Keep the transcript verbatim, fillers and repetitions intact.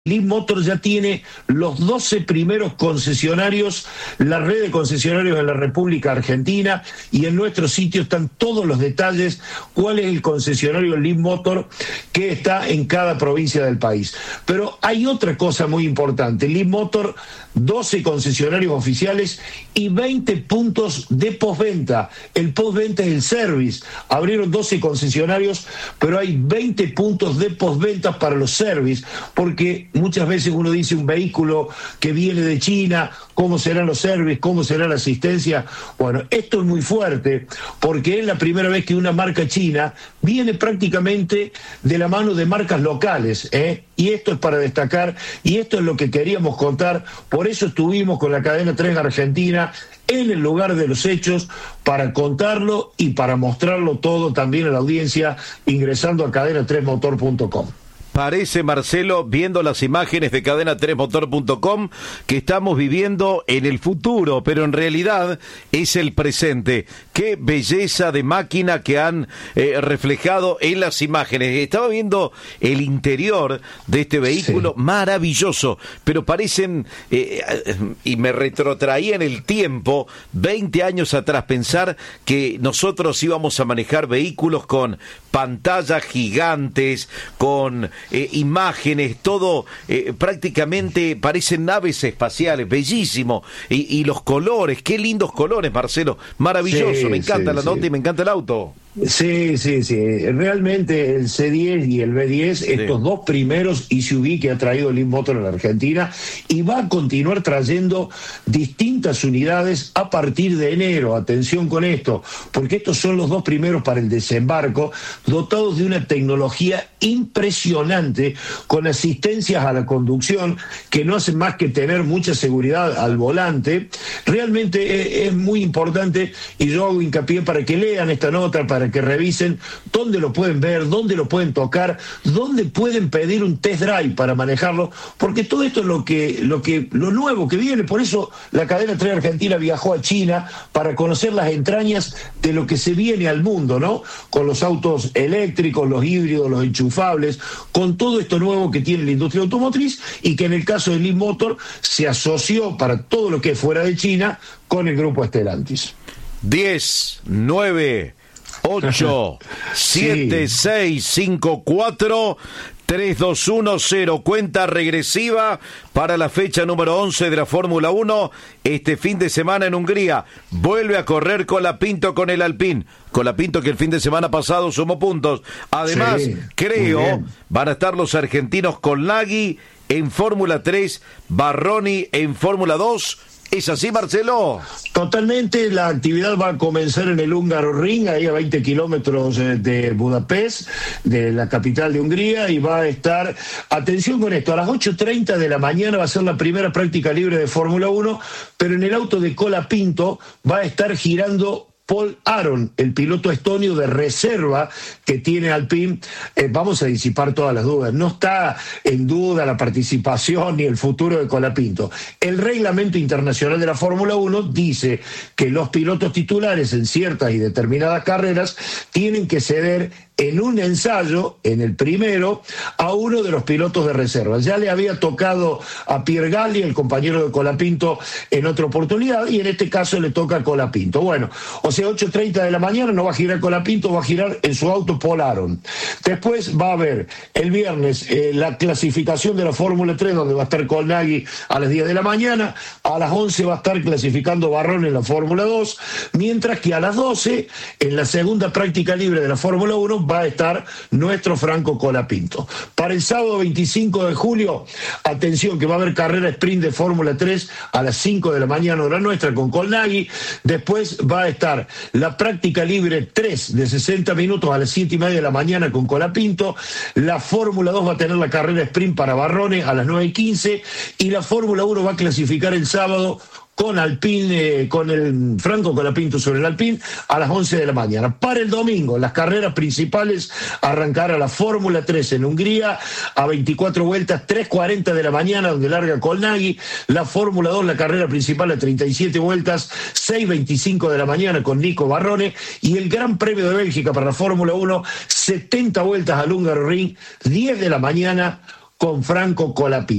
Leapmotor ya tiene los doce primeros concesionarios, la red de concesionarios en la República Argentina, y en nuestro sitio están todos los detalles, cuál es el concesionario Leapmotor que está en cada provincia del país. Pero hay otra cosa muy importante: Leapmotor, doce concesionarios oficiales y veinte puntos de postventa. El postventa es el service. Abrieron doce concesionarios, pero hay veinte puntos de postventa para los service, porque muchas veces uno dice un vehículo que viene de China, ¿cómo serán los service? ¿Cómo será la asistencia? Bueno, esto es muy fuerte porque es la primera vez que una marca china viene prácticamente de la mano de marcas locales, ¿eh? Y esto es para destacar, y esto es lo que queríamos contar. Por eso estuvimos con la cadena tres Argentina en el lugar de los hechos, para contarlo y para mostrarlo todo también a la audiencia, ingresando a cadena tres motor punto com. Parece, Marcelo, viendo las imágenes de cadena tres motor punto com, que estamos viviendo en el futuro, pero en realidad es el presente. Qué belleza de máquina que han eh, reflejado en las imágenes. Estaba viendo el interior de este vehículo, sí, maravilloso, pero parecen, eh, y me retrotraía en el tiempo, veinte años atrás, pensar que nosotros íbamos a manejar vehículos con pantallas gigantes, con Eh, imágenes, todo eh, prácticamente parecen naves espaciales, bellísimo, y, y los colores, qué lindos colores, Marcelo, maravilloso, sí, me encanta sí, la nota sí. Y me encanta el auto. Sí, sí, sí, realmente el C diez y el B diez, sí, estos dos primeros S U V que ha traído Leapmotor a la Argentina, y va a continuar trayendo distintas unidades a partir de enero. Atención con esto, porque estos son los dos primeros para el desembarco, dotados de una tecnología impresionante, con asistencias a la conducción que no hacen más que tener mucha seguridad al volante. Realmente es, es muy importante, y yo hago hincapié para que lean esta nota, para que revisen dónde lo pueden ver, dónde lo pueden tocar, dónde pueden pedir un test drive para manejarlo, porque todo esto es lo que, lo que, lo nuevo que viene. Por eso la cadena tres Argentina viajó a China para conocer las entrañas de lo que se viene al mundo, ¿no? Con los autos eléctricos, los híbridos, los enchufables, con todo esto nuevo que tiene la industria automotriz, y que en el caso de Leapmotor se asoció para todo lo que es fuera de China con el grupo Stellantis. diez, nueve, ocho, siete, sí, seis, cinco, cuatro, tres, dos, uno, cero. Cuenta regresiva para la fecha número once de la Fórmula uno. Este fin de semana en Hungría vuelve a correr Colapinto con el Alpine. Colapinto, que el fin de semana pasado sumó puntos. Además, sí, creo, van a estar los argentinos Colnaghi en Fórmula tres, Barroni en Fórmula dos. ¿Es así, Marcelo? Totalmente. La actividad va a comenzar en el Húngaro Ring, ahí a veinte kilómetros de Budapest, de la capital de Hungría, y va a estar, atención con esto, a las ocho treinta de la mañana va a ser la primera práctica libre de Fórmula uno, pero en el auto de Colapinto va a estar girando Paul Aron, el piloto estonio de reserva que tiene Alpine. Eh, vamos a disipar todas las dudas. No está en duda la participación ni el futuro de Colapinto. El reglamento internacional de la Fórmula uno dice que los pilotos titulares en ciertas y determinadas carreras tienen que ceder en un ensayo, en el primero, a uno de los pilotos de reserva. Ya le había tocado a Pierre Galli, el compañero de Colapinto, en otra oportunidad, y en este caso le toca a Colapinto. Bueno, o sea, ocho treinta de la mañana no va a girar Colapinto, va a girar en su auto Paul Aron. Después va a haber el viernes eh, la clasificación de la Fórmula tres, donde va a estar Colnaghi a las diez de la mañana, a las once va a estar clasificando Barrón en la Fórmula dos, mientras que a las doce, en la segunda práctica libre de la Fórmula uno, va a estar nuestro Franco Colapinto. Para el sábado veinticinco de julio, atención que va a haber carrera sprint de Fórmula tres a las cinco de la mañana hora nuestra con Colnaghi. Después va a estar la práctica libre tres de sesenta minutos a las siete y media de la mañana con Colapinto. La Fórmula dos va a tener la carrera sprint para Barrone a las nueve y quince, y la Fórmula uno va a clasificar el sábado con Alpine, eh, con el Franco Colapinto sobre el Alpine a las once de la mañana. Para el domingo, las carreras principales arrancará la Fórmula tres en Hungría a veinticuatro vueltas, tres cuarenta de la mañana, donde larga Colnaghi. La Fórmula dos, la carrera principal a treinta y siete vueltas, seis veinticinco de la mañana con Nico Barrone. Y el Gran Premio de Bélgica para la Fórmula uno, setenta vueltas al Húngaro Ring, diez de la mañana con Franco Colapinto.